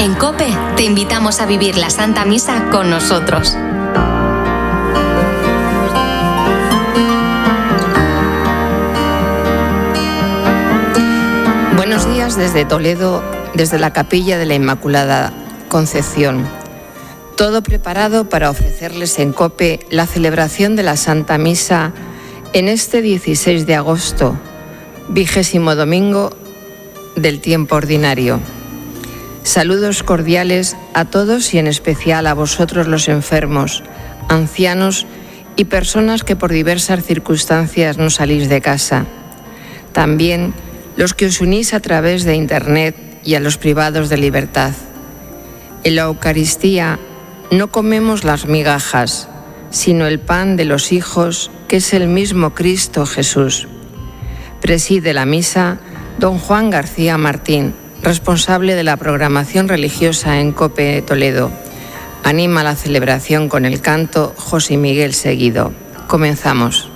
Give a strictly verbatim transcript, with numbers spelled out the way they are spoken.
En COPE te invitamos a vivir la Santa Misa con nosotros. Buenos días desde Toledo, desde la Capilla de la Inmaculada Concepción. Todo preparado para ofrecerles en COPE la celebración de la Santa Misa en este dieciséis de agosto, vigésimo domingo del tiempo ordinario. Saludos cordiales a todos y en especial a vosotros los enfermos, ancianos y personas que por diversas circunstancias no salís de casa. También los que os unís a través de Internet y a los privados de libertad. En la Eucaristía no comemos las migajas, sino el pan de los hijos, que es el mismo Cristo Jesús. Preside la misa don Juan García Martín, responsable de la programación religiosa en COPE Toledo. Anima la celebración con el canto José Miguel Seguido. Comenzamos.